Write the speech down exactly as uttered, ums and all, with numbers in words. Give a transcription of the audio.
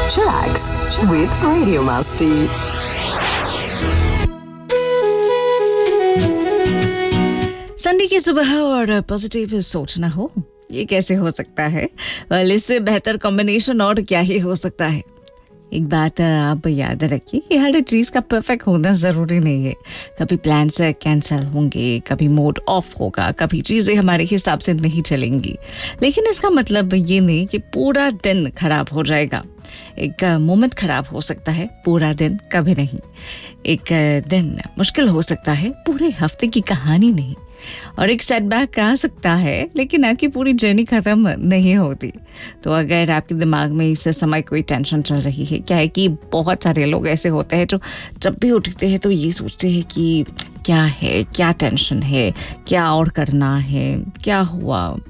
Chillax with Radio Masti. Sunday की सुबह और पॉजिटिव सोचना हो, ये कैसे हो सकता है? वेल, इससे बेहतर कॉम्बिनेशन और क्या ही हो सकता है। एक बात आप याद रखिए कि हर चीज़ का परफेक्ट होना ज़रूरी नहीं है। कभी प्लान्स कैंसिल होंगे, कभी मूड ऑफ होगा, कभी चीज़ें हमारे हिसाब से नहीं चलेंगी, लेकिन इसका मतलब ये नहीं कि पूरा दिन खराब हो जाएगा। एक मोमेंट खराब हो सकता है, पूरा दिन कभी नहीं। एक दिन मुश्किल हो सकता है, पूरे हफ्ते की कहानी नहीं। और एक सेटबैक आ सकता है, लेकिन आपकी पूरी जर्नी ख़त्म नहीं होती। तो अगर आपके दिमाग में इस समय कोई टेंशन चल रही है, क्या है कि बहुत सारे लोग ऐसे होते हैं जो जब भी उठते हैं तो ये सोचते हैं कि क्या है, क्या टेंशन है, क्या और करना है, क्या हुआ,